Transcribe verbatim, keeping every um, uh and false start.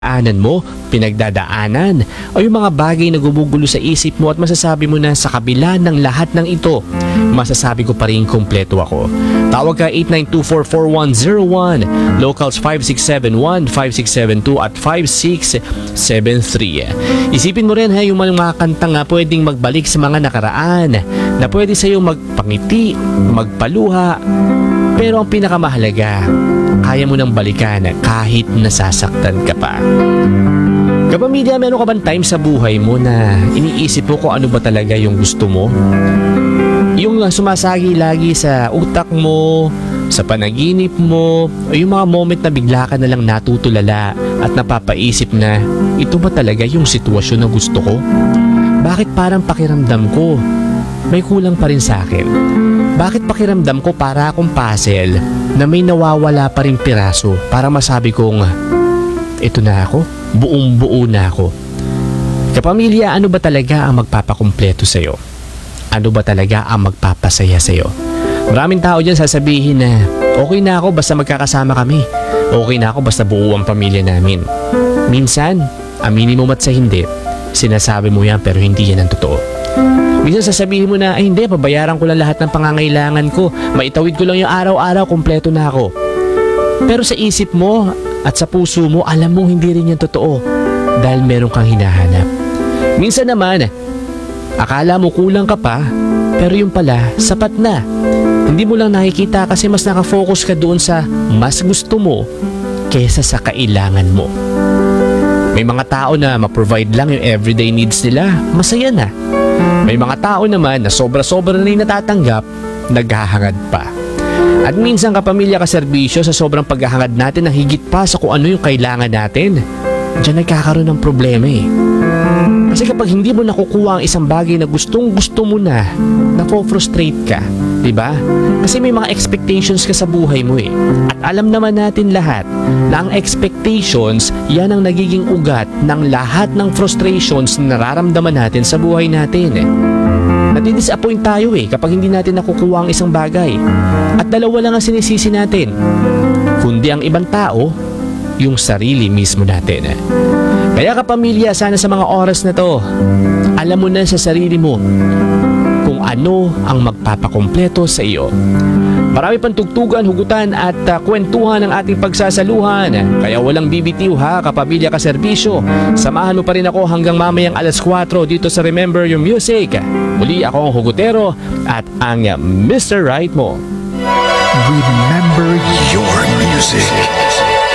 anan mo, pinagdadaanan, o yung mga bagay na gumugulo sa isip mo at masasabi mo na sa kabila ng lahat ng ito, masasabi ko pa rin kumpleto ako. Tawag ka eight nine two four four one zero one, locals five six seven one, five six seven two at five six seven three. Isipin mo rin ha, yung mga kantang nga pwedeng magbalik sa mga nakaraan, na pwede sa'yo magpangiti, magpaluha, pero ang pinakamahalaga, kaya mo nang balikan kahit nasasaktan ka pa. Kapamilya, meron ka bang time sa buhay mo na iniisip mo kung ano ba talaga yung gusto mo? Yung sumasagi lagi sa utak mo, sa panaginip mo, o yung mga moment na bigla ka na lang natutulala at napapaisip na, ito ba talaga yung sitwasyon na gusto ko? Bakit parang pakiramdam ko may kulang pa rin sa akin? Bakit pakiramdam ko para akong puzzle na may nawawala pa rin piraso para masabi kong ito na ako, buong buo na ako? Kapamilya, ano ba talaga ang magpapakumpleto sa'yo? Ano ba talaga ang magpapasaya sa'yo? Maraming tao dyan sasabihin na okay na ako basta magkakasama kami, okay na ako basta buo ang pamilya namin. Minsan, aminin mo mat sa hindi, sinasabi mo yan pero hindi yan ang totoo. Minsan sasabihin mo na, ay hindi, pabayaran ko lang lahat ng pangangailangan ko, maitawid ko lang yung araw-araw, kumpleto na ako. Pero sa isip mo at sa puso mo, alam mo hindi rin yan totoo dahil meron kang hinahanap. Minsan naman, akala mo kulang ka pa, pero yung pala, sapat na. Hindi mo lang nakikita kasi mas nakafocus ka doon sa mas gusto mo kesa sa kailangan mo. May mga tao na ma-provide lang yung everyday needs nila, masaya na. May mga tao naman na sobra-sobra na rin natatanggap, naghahangad pa. At minsan kapamilya ka serbisyo sa sobrang paghahangad natin na higit pa sa kung ano yung kailangan natin, diyan nagkakaroon ng problema eh. Kasi kapag hindi mo nakukuha ang isang bagay na gustong gusto mo na, napofrustrate ka, diba? Kasi may mga expectations ka sa buhay mo eh. At alam naman natin lahat na ang expectations, yan ang nagiging ugat ng lahat ng frustrations na nararamdaman natin sa buhay natin eh. Nadidisappoint tayo eh kapag hindi natin nakukuha ang isang bagay. At dalawa lang ang sinisisi natin, kundi ang ibang tao, yung sarili mismo natin eh. Kaya kapamilya, sana sa mga oras na to, alam mo na sa sarili mo kung ano ang magpapakumpleto sa iyo. Marami pang tugtugan, hugutan at uh, kwentuhan ng ating pagsasaluhan. Kaya walang bibitiw ha, kapamilya ka serbisyo. Samahan mo pa rin ako hanggang mamayang alas kwatro dito sa Remember Your Music. Muli ako ang hugutero at ang mister Right mo. Remember your music.